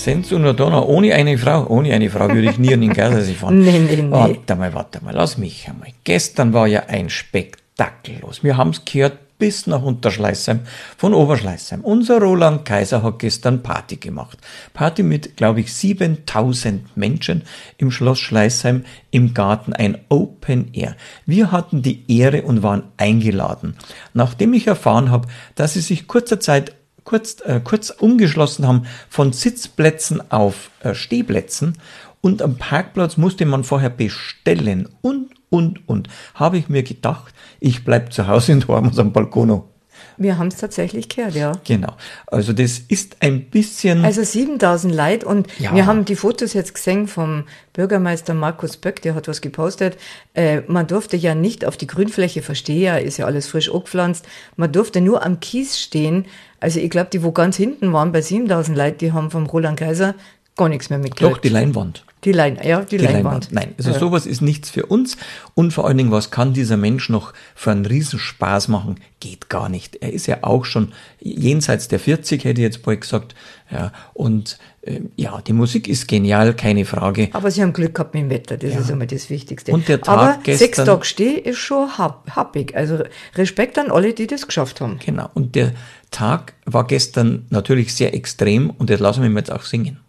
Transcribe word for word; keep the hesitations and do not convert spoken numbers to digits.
Sensu nur Donau, ohne eine Frau. Ohne eine Frau würde ich nie an den Gardasee fahren. Nee, nee, nee. Warte mal, warte mal, lass mich einmal. Gestern war ja ein Spektakel los. Wir haben es gehört bis nach Unterschleißheim, von Oberschleißheim. Unser Roland Kaiser hat gestern Party gemacht. Party mit, glaube ich, siebentausend Menschen im Schloss Schleißheim im Garten, ein Open Air. Wir hatten die Ehre und waren eingeladen. Nachdem ich erfahren habe, dass sie sich kurzer Zeit kurz, äh, kurz umgeschlossen haben von Sitzplätzen auf äh, Stehplätzen und am Parkplatz musste man vorher bestellen und, und, und. Habe ich mir gedacht, ich bleib zu Hause und horm uns am Balkon. Wir haben es tatsächlich gehört, ja. Genau. Also das ist ein bisschen... Also siebentausend Leute und Ja. wir haben die Fotos jetzt gesehen vom Bürgermeister Markus Böck, der hat was gepostet. Äh, man durfte ja nicht auf die Grünfläche, verstehe ja, ist ja alles frisch angepflanzt. Man durfte nur am Kies stehen. Also ich glaube, die, wo ganz hinten waren bei siebentausend Leute, die haben vom Roland Kaiser gar nichts mehr mitgekriegt. Doch, die Leinwand. Die Leinwand, ja, die, Die Leinwand. Leinwand. Nein, also Ja. sowas ist nichts für uns. Und vor allen Dingen, was kann dieser Mensch noch für einen Riesenspaß machen? Geht gar nicht. Er ist ja auch schon jenseits der vierzig, hätte ich jetzt bald gesagt. Ja, und äh, ja, die Musik ist genial, keine Frage. Aber sie haben Glück gehabt mit dem Wetter, das Ja. ist immer das Wichtigste. Und der Tag Aber gestern- sechs Tage steh ist schon hab, happig. Also Respekt an alle, die das geschafft haben. Genau. Und der Tag war gestern natürlich sehr extrem und das lassen wir jetzt auch singen.